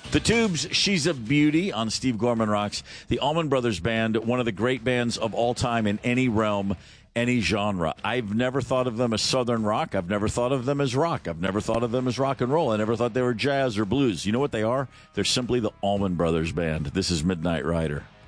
The Tubes, She's a Beauty on Steve Gorman Rocks. The Allman Brothers Band, one of the great bands of all time in any realm, any genre. I've never thought of them as Southern rock. I've never thought of them as rock. I've never thought of them as rock and roll. I never thought they were jazz or blues. You know what they are? They're simply the Allman Brothers Band. This is Midnight Rider.